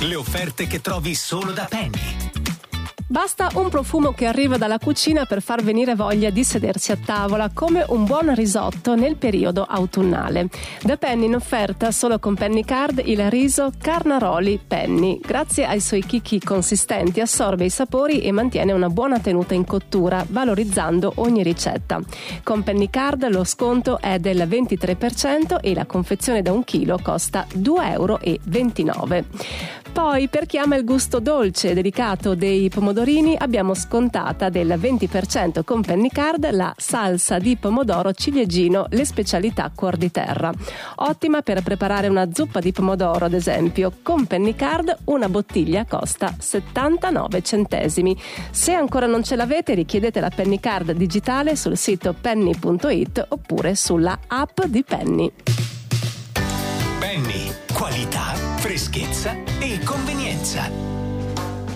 Le offerte che trovi solo da Penny. Basta un profumo che arriva dalla cucina per far venire voglia di sedersi a tavola, come un buon risotto nel periodo autunnale. Da Penny in offerta solo con Penny Card il riso Carnaroli Penny. Grazie ai suoi chicchi consistenti assorbe i sapori e mantiene una buona tenuta in cottura, valorizzando ogni ricetta. Con Penny Card lo sconto è del 23% e la confezione da 1 chilo costa €2,29. Poi, per chi ama il gusto dolce e delicato dei pomodorini, abbiamo scontata del 20% con Penny Card la salsa di pomodoro ciliegino, le specialità Cuor di Terra. Ottima per preparare una zuppa di pomodoro, ad esempio. Con Penny Card una bottiglia costa 79 centesimi. Se ancora non ce l'avete, richiedete la Penny Card digitale sul sito penny.it oppure sulla app di Penny. Penny, qualità, freschezza e convenienza.